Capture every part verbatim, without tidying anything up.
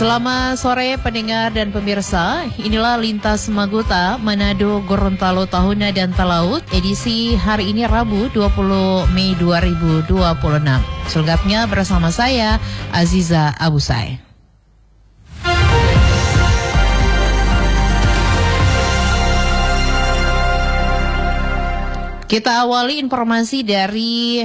Selamat sore pendengar dan pemirsa, inilah Lintas Magota Manado Gorontalo Tahuna dan Talaut edisi hari ini Rabu dua puluh Mei dua ribu dua puluh enam. Selengkapnya bersama saya Aziza Abusai. Kita awali informasi dari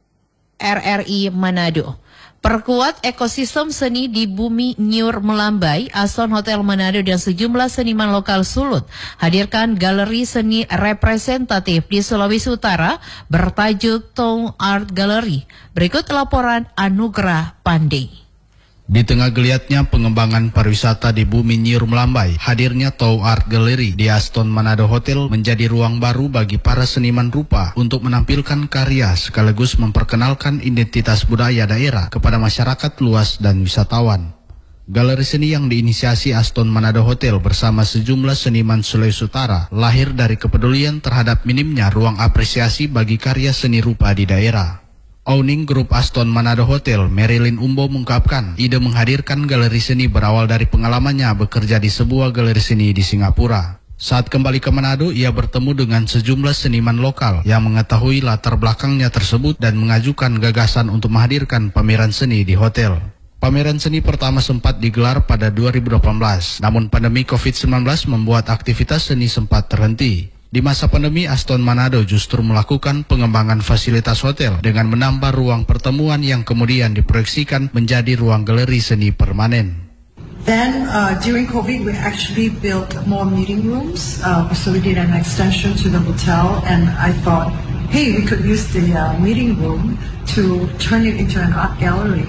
R R I Manado. Perkuat ekosistem seni di Bumi Nyur Melambai, Aston Hotel Manado dan sejumlah seniman lokal Sulut hadirkan galeri seni representatif di Sulawesi Utara bertajuk Tong Art Gallery. Berikut laporan Anugrah Pandey. Di tengah geliatnya pengembangan pariwisata di Bumi Nyur Melambai, hadirnya Tong Art Gallery di Aston Manado Hotel menjadi ruang baru bagi para seniman rupa untuk menampilkan karya sekaligus memperkenalkan identitas budaya daerah kepada masyarakat luas dan wisatawan. Galeri seni yang diinisiasi Aston Manado Hotel bersama sejumlah seniman Sulawesi Utara lahir dari kepedulian terhadap minimnya ruang apresiasi bagi karya seni rupa di daerah. Owning Grup Aston Manado Hotel, Marilyn Umbo mengungkapkan ide menghadirkan galeri seni berawal dari pengalamannya bekerja di sebuah galeri seni di Singapura. Saat kembali ke Manado, ia bertemu dengan sejumlah seniman lokal yang mengetahui latar belakangnya tersebut dan mengajukan gagasan untuk menghadirkan pameran seni di hotel. Pameran seni pertama sempat digelar pada dua ribu delapan belas, namun pandemi covid sembilan belas membuat aktivitas seni sempat terhenti. Di masa pandemi, Aston Manado justru melakukan pengembangan fasilitas hotel dengan menambah ruang pertemuan yang kemudian diproyeksikan menjadi ruang galeri seni permanen. Then uh, during COVID, we actually built more meeting rooms. Uh, so we did an extension to the hotel, and I thought, hey, we could use the uh, meeting room to turn it into an art gallery.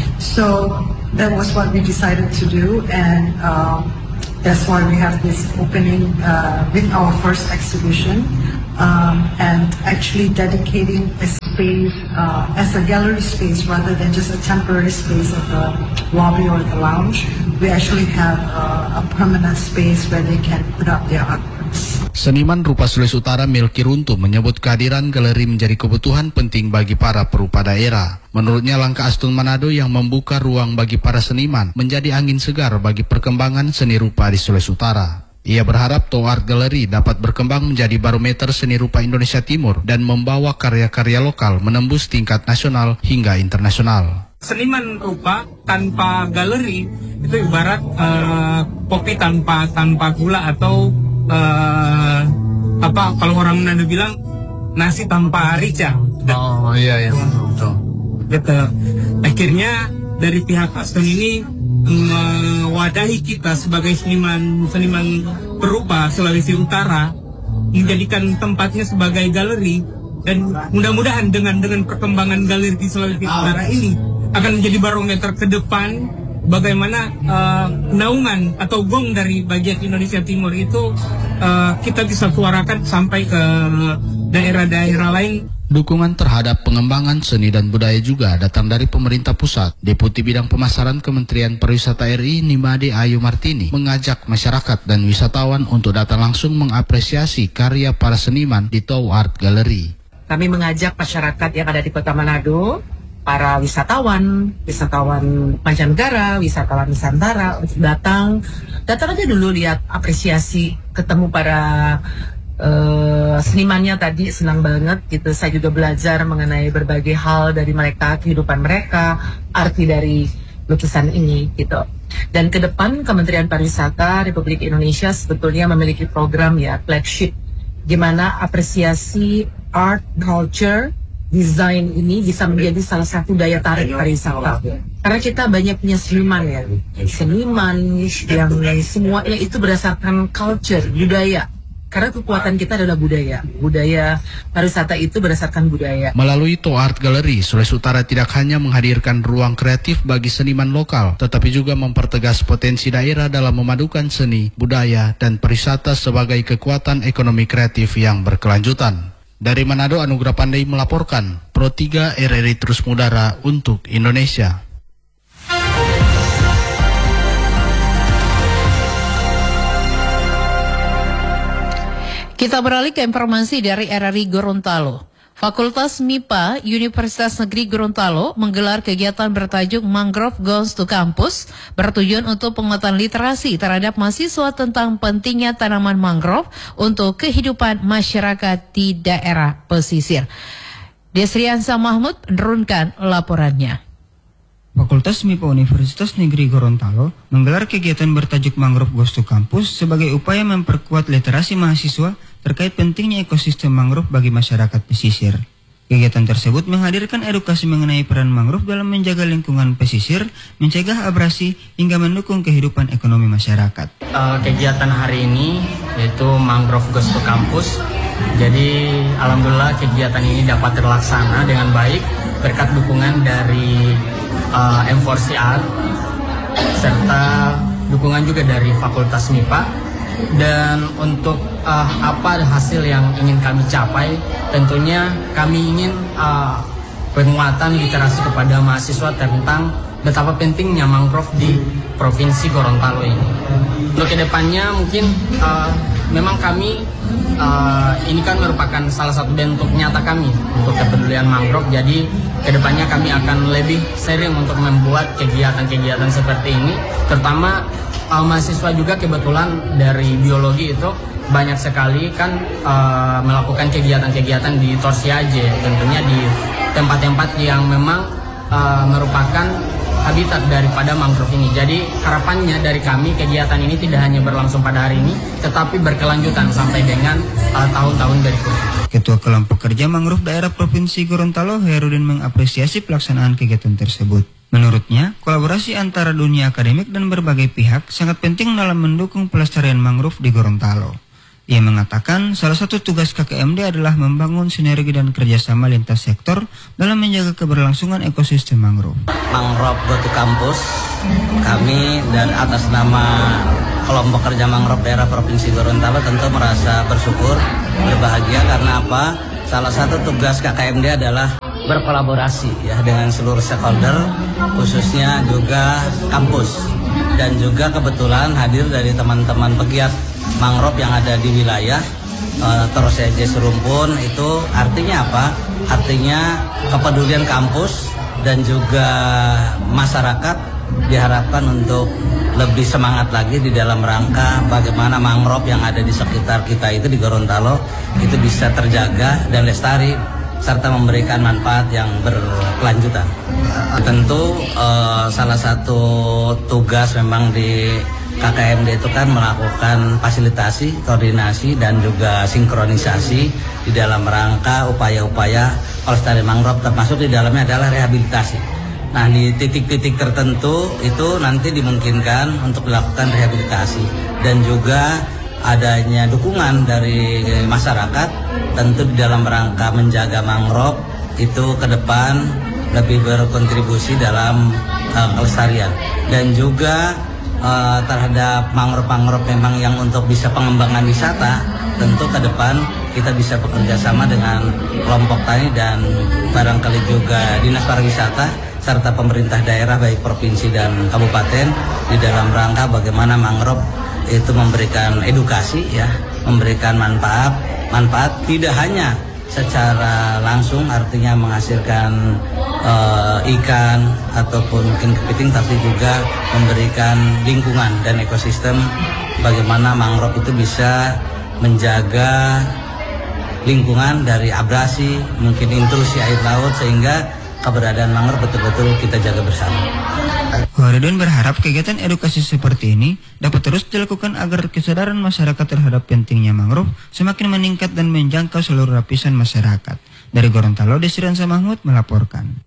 So that was what we decided to do, and um, that's why we have this opening uh, with our first exhibition, um, and actually dedicating a space uh, as a gallery space rather than just a temporary space of the lobby or the lounge. We actually have uh, a permanent space where they can put up their artworks. Seniman rupa Sulawesi Utara Milky Runtu menyebut kehadiran galeri menjadi kebutuhan penting bagi para perupa daerah. Menurutnya langkah Aston Manado yang membuka ruang bagi para seniman menjadi angin segar bagi perkembangan seni rupa di Sulawesi Utara. Ia berharap Tong Art Gallery dapat berkembang menjadi barometer seni rupa Indonesia Timur dan membawa karya-karya lokal menembus tingkat nasional hingga internasional. Seniman rupa tanpa galeri itu ibarat uh, kopi tanpa tanpa gula atau uh, apa kalau orang Manado bilang nasi tanpa rica. Oh iya iya betul. Gitu. Akhirnya dari pihak Aston ini mewadahi kita sebagai seniman seniman perupa Sulawesi Utara, menjadikan tempatnya sebagai galeri, dan mudah-mudahan dengan dengan perkembangan galeri di Sulawesi Utara ini akan menjadi barometer ke depan bagaimana uh, naungan atau gong dari bagian Indonesia Timur itu uh, kita bisa suarakan sampai ke daerah-daerah lain. Dukungan terhadap pengembangan seni dan budaya juga datang dari pemerintah pusat. Deputi Bidang Pemasaran Kementerian Pariwisata R I Nimade Ayu Martini mengajak masyarakat dan wisatawan untuk datang langsung mengapresiasi karya para seniman di Tong Art Gallery. Kami mengajak masyarakat yang ada di Kota Manado, para wisatawan, wisatawan mancanegara, wisatawan Nusantara untuk datang, datang aja dulu lihat, apresiasi, ketemu para Uh, senimannya tadi, senang banget gitu. Saya juga belajar mengenai berbagai hal dari mereka, kehidupan mereka, arti dari lukisan ini gitu. Dan ke depan Kementerian Pariwisata Republik Indonesia sebetulnya memiliki program ya, flagship, gimana apresiasi art, culture, desain ini bisa menjadi salah satu daya tarik pariwisata. Karena kita banyak punya seniman ya, seniman yang semuanya itu berdasarkan culture, budaya. Karena kekuatan kita adalah budaya. Budaya pariwisata itu berdasarkan budaya. Melalui Tong Art Gallery, Sulawesi Utara tidak hanya menghadirkan ruang kreatif bagi seniman lokal, tetapi juga mempertegas potensi daerah dalam memadukan seni, budaya, dan pariwisata sebagai kekuatan ekonomi kreatif yang berkelanjutan. Dari Manado, Anugrah Pandey melaporkan, Pro tiga R R I terus mengudara untuk Indonesia. Kita beralih ke informasi dari R R I Gorontalo. Fakultas M I P A Universitas Negeri Gorontalo menggelar kegiatan bertajuk Mangrove Goes to Campus bertujuan untuk penguatan literasi terhadap mahasiswa tentang pentingnya tanaman mangrove untuk kehidupan masyarakat di daerah pesisir. Desriansa Mahmud menurunkan laporannya. Fakultas M I P A Universitas Negeri Gorontalo menggelar kegiatan bertajuk Mangrove Goes to Campus sebagai upaya memperkuat literasi mahasiswa terkait pentingnya ekosistem mangrove bagi masyarakat pesisir. Kegiatan tersebut menghadirkan edukasi mengenai peran mangrove dalam menjaga lingkungan pesisir, mencegah abrasi, hingga mendukung kehidupan ekonomi masyarakat. Uh, kegiatan hari ini yaitu Mangrove Goes to Campus. Jadi alhamdulillah kegiatan ini dapat terlaksana dengan baik berkat dukungan dari uh, M four C Art serta dukungan juga dari Fakultas M I P A. Dan untuk uh, apa hasil yang ingin kami capai, tentunya kami ingin uh, penguatan literasi kepada mahasiswa tentang betapa pentingnya mangrove di Provinsi Gorontalo ini. Untuk kedepannya mungkin uh, memang kami uh, ini kan merupakan salah satu bentuk nyata kami untuk kepedulian mangrove. Jadi kedepannya kami akan lebih sering untuk membuat kegiatan-kegiatan seperti ini, terutama uh, mahasiswa juga kebetulan dari biologi itu banyak sekali kan uh, melakukan kegiatan-kegiatan di Torsiaje, tentunya di tempat-tempat yang memang uh, merupakan habitat daripada mangrove ini. Jadi harapannya dari kami kegiatan ini tidak hanya berlangsung pada hari ini, tetapi berkelanjutan sampai dengan uh, tahun-tahun berikutnya. Ketua Kelompok Kerja Mangrove Daerah Provinsi Gorontalo, Herudin, mengapresiasi pelaksanaan kegiatan tersebut. Menurutnya, kolaborasi antara dunia akademik dan berbagai pihak sangat penting dalam mendukung pelestarian mangrove di Gorontalo. Ia mengatakan salah satu tugas K K M D adalah membangun sinergi dan kerjasama lintas sektor dalam menjaga keberlangsungan ekosistem mangrove. Mangrove Go to Campus, kami dan atas nama Kelompok Kerja Mangrove Daerah Provinsi Gorontalo tentu merasa bersyukur, berbahagia karena apa? Salah satu tugas K K M D adalah berkolaborasi ya dengan seluruh stakeholder, khususnya juga kampus, dan juga kebetulan hadir dari teman-teman pegiat mangrove yang ada di wilayah uh, Torsiaje Serumpun. Itu artinya apa? Artinya kepedulian kampus dan juga masyarakat diharapkan untuk lebih semangat lagi di dalam rangka bagaimana mangrove yang ada di sekitar kita itu di Gorontalo itu bisa terjaga dan lestari serta memberikan manfaat yang berkelanjutan. Tentu uh, salah satu tugas memang di K K M D itu kan melakukan fasilitasi, koordinasi, dan juga sinkronisasi di dalam rangka upaya-upaya pelestarian mangrove, termasuk di dalamnya adalah rehabilitasi. Nah, di titik-titik tertentu itu nanti dimungkinkan untuk dilakukan rehabilitasi dan juga adanya dukungan dari masyarakat tentu di dalam rangka menjaga mangrove itu ke depan lebih berkontribusi dalam uh, kelestarian dan juga uh, terhadap mangrove-mangrove memang yang untuk bisa pengembangan wisata. Tentu ke depan kita bisa bekerja sama dengan kelompok tani dan barangkali juga dinas pariwisata serta pemerintah daerah baik provinsi dan kabupaten di dalam rangka bagaimana mangrove itu memberikan edukasi ya, memberikan manfaat, manfaat tidak hanya secara langsung artinya menghasilkan uh, ikan ataupun mungkin kepiting, tapi juga memberikan lingkungan dan ekosistem bagaimana mangrove itu bisa menjaga lingkungan dari abrasi, mungkin intrusi air laut, sehingga keberadaan mangrove betul-betul kita jaga bersama. Herudin berharap kegiatan edukasi seperti ini dapat terus dilakukan agar kesadaran masyarakat terhadap pentingnya mangrove semakin meningkat dan menjangkau seluruh lapisan masyarakat. Dari Gorontalo, Desriansa Mahmud melaporkan.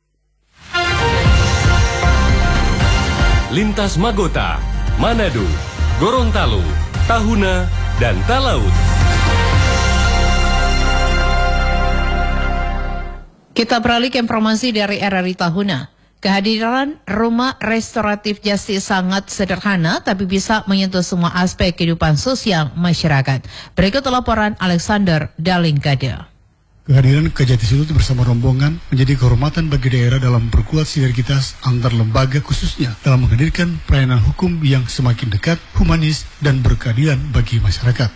Lintas Magota, Manado, Gorontalo, Tahuna, dan Talaut. Kita beralih ke informasi dari R R I Tahuna. Kehadiran rumah restoratif Justice sangat sederhana tapi bisa menyentuh semua aspek kehidupan sosial masyarakat. Berikut laporan Alexander Dalingkade. Kehadiran Kejati Sudut bersama rombongan menjadi kehormatan bagi daerah dalam memperkuat sinergitas antar lembaga, khususnya dalam menghadirkan pelayanan hukum yang semakin dekat, humanis, dan berkeadilan bagi masyarakat.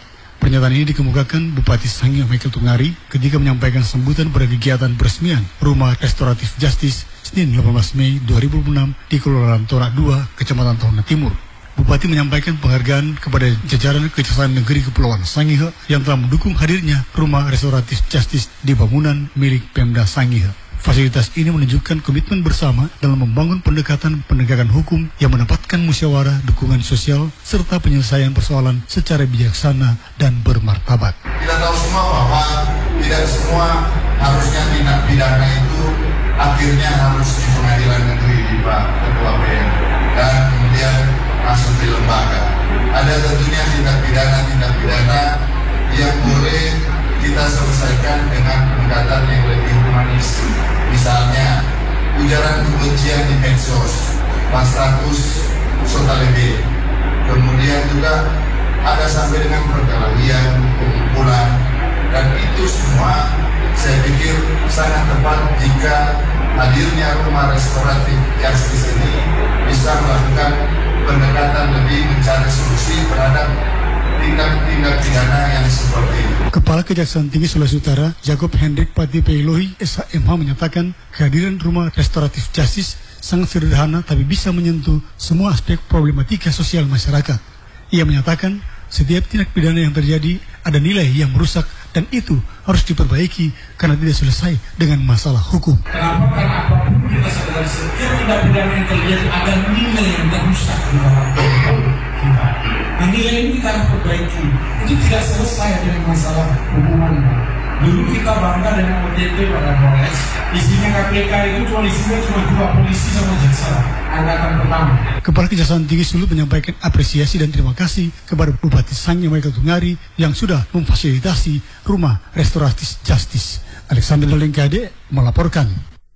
Pernyataan ini dikemukakan Bupati Sangihe Michael Tungari ketika menyampaikan sambutan pada kegiatan peresmian Rumah Restoratif Justice Senin delapan belas Mei dua ribu enam di Kelurahan Torak dua, Kecamatan Tahuna Timur. Bupati menyampaikan penghargaan kepada jajaran Kejaksaan Negeri Kepulauan Sangihe yang telah mendukung hadirnya Rumah Restoratif Justice di bangunan milik Pemda Sangihe. Fasilitas ini menunjukkan komitmen bersama dalam membangun pendekatan penegakan hukum yang mendapatkan musyawarah, dukungan sosial, serta penyelesaian persoalan secara bijaksana dan bermartabat. Kita tahu semua bahwa tidak semua harusnya tindak pidana itu akhirnya harus di pengadilan negeri di Pak Ketua P M dan kemudian masuk di lembaga. Ada tentunya tindak pidana-tindak pidana yang boleh kita selesaikan dengan pendekatan yang lebih humanis. Misalnya, ujaran kebencian di medsos, pas ratus sotalebe. Kemudian juga ada sampai dengan perkelahian, pengumpulan, dan itu semua saya pikir sangat tepat jika hadirnya Rumah Restoratif Justice ini bisa melakukan pendekatan lebih mencari solusi terhadap tindak-tindak pidana yang seperti itu. Kepala Kejaksaan Tinggi Sulawesi Utara, Jacob Hendrik Pati Peilohi, S H M H menyatakan kehadiran Rumah Restoratif Justice sangat sederhana tapi bisa menyentuh semua aspek problematika sosial masyarakat. Ia menyatakan setiap tindak pidana yang terjadi ada nilai yang merusak dan itu harus diperbaiki karena tidak selesai dengan masalah hukum. Kenapa? Karena apapun kita sadari setiap tindak pidana yang terjadi ada nilai yang merusak di dalam hukum kita. Nah, nilai ini kita harus perbaiki. Itu tidak selesai dengan masalah hukuman. Dulu kita bangga dengan O T T pada Polres. Isinya K P K itu cuma isinya cuma dua polisi sama jaksa angkatan pertama. Kepala Kejaksaan Tinggi Sulut menyampaikan apresiasi dan terima kasih kepada Bupati Sangihe Michael Tungari yang sudah memfasilitasi Rumah Restoratif Justice. Alexander Lengkade melaporkan.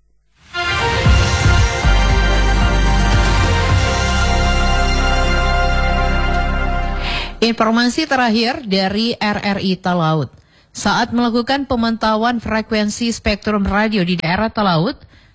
Informasi terakhir dari R R I Talaut. Saat melakukan pemantauan frekuensi spektrum radio di daerah Talaut,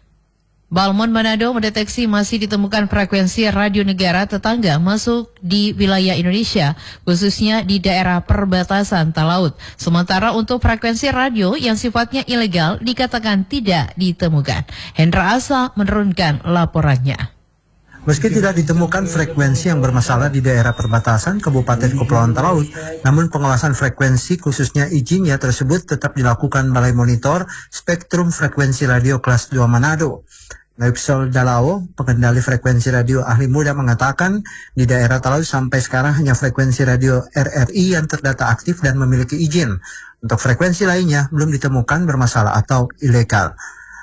Balmon Manado mendeteksi masih ditemukan frekuensi radio negara tetangga masuk di wilayah Indonesia, khususnya di daerah perbatasan Talaut. Sementara untuk frekuensi radio yang sifatnya ilegal dikatakan tidak ditemukan. Hendra Asa menurunkan laporannya. Meski tidak ditemukan frekuensi yang bermasalah di daerah perbatasan Kabupaten Kepulauan Talaut, namun pengawasan frekuensi khususnya izinnya tersebut tetap dilakukan Balai Monitor Spektrum Frekuensi Radio Kelas dua Manado. Naipsol Dalao, pengendali frekuensi radio ahli muda mengatakan di daerah Talaut sampai sekarang hanya frekuensi radio R R I yang terdata aktif dan memiliki izin. Untuk frekuensi lainnya belum ditemukan bermasalah atau ilegal.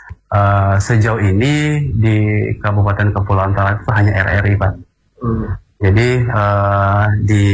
Uh, sejauh ini di Kabupaten Kepulauan Talaut itu hanya R R I, Pak. Hmm. Jadi uh, di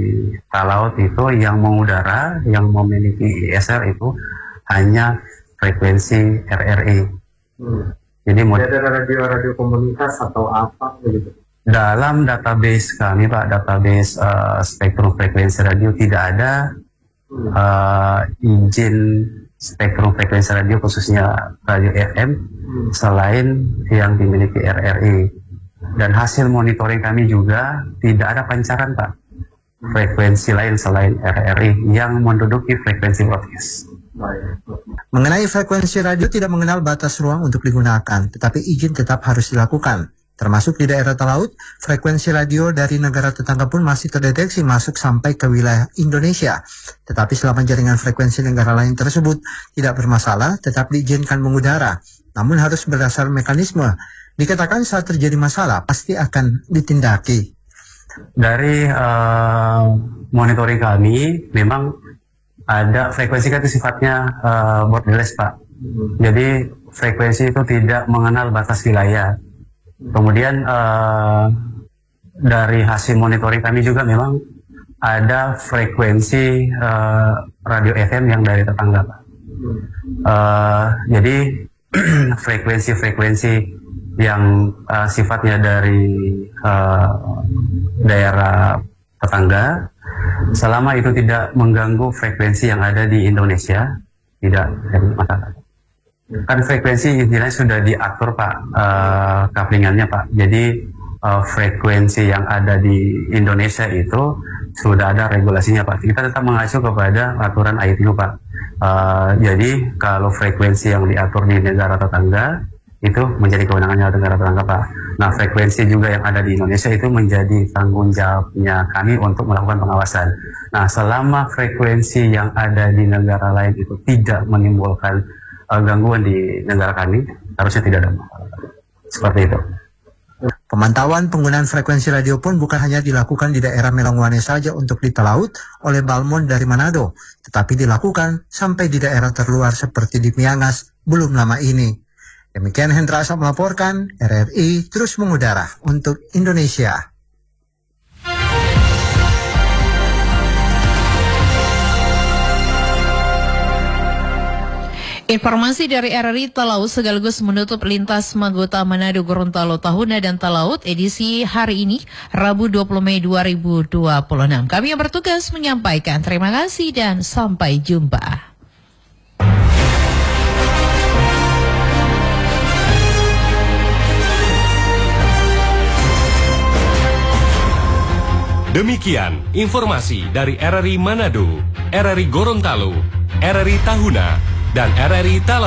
Talaut itu yang mengudara, yang memiliki I S R itu hanya frekuensi R R I. Hmm. Jadi tidak ada radio-radio komunitas atau apa begitu? Dalam database kami, Pak, database uh, spektrum frekuensi radio tidak ada hmm. uh, izin spektrum frekuensi radio khususnya radio F M hmm. selain yang dimiliki R R I. Dan hasil monitoring kami juga tidak ada pancaran, Pak, frekuensi lain selain R R I yang menduduki frekuensi broadcast. Mengenai frekuensi radio tidak mengenal batas ruang untuk digunakan, tetapi izin tetap harus dilakukan. Termasuk di daerah Talaut, frekuensi radio dari negara tetangga pun masih terdeteksi masuk sampai ke wilayah Indonesia. Tetapi selama jaringan frekuensi negara lain tersebut tidak bermasalah, tetap diizinkan mengudara. Namun harus berdasar mekanisme. Dikatakan saat terjadi masalah, pasti akan ditindaki. Dari uh, monitoring kami, memang ada frekuensi itu sifatnya uh, borderless, Pak. Jadi frekuensi itu tidak mengenal batas wilayah. Kemudian uh, dari hasil monitoring kami juga memang ada frekuensi uh, radio F M yang dari tetangga, Pak. Uh, jadi frekuensi-frekuensi yang uh, sifatnya dari uh, daerah tetangga, selama itu tidak mengganggu frekuensi yang ada di Indonesia, tidak jadi masalah. Kan frekuensi intinya sudah diatur, Pak, uh, kaplingannya, Pak. Jadi uh, frekuensi yang ada di Indonesia itu sudah ada regulasinya Pak. Kita tetap mengacu kepada aturan I T U Pak. Uh, jadi kalau frekuensi yang diatur di negara tetangga itu menjadi kewenangannya negara tetangga Pak. Nah frekuensi juga yang ada di Indonesia itu menjadi tanggung jawabnya kami untuk melakukan pengawasan. Nah selama frekuensi yang ada di negara lain itu tidak menimbulkan uh, gangguan di negara kami, harusnya tidak ada masalah. Seperti itu. Pemantauan penggunaan frekuensi radio pun bukan hanya dilakukan di daerah Melangwane saja untuk di Talaut oleh Balmond dari Manado, tetapi dilakukan sampai di daerah terluar seperti di Miangas belum lama ini. Demikian Hendra Asap melaporkan, R R I terus mengudara untuk Indonesia. Informasi dari R R I Talaut sekaligus menutup lintas Magota Manado Gorontalo Tahuna dan Talaut edisi hari ini Rabu dua puluh Mei dua ribu dua puluh enam. Kami yang bertugas menyampaikan terima kasih dan sampai jumpa. Demikian informasi dari R R I Manado, R R I Gorontalo, R R I Tahuna, dan R R I Talaut.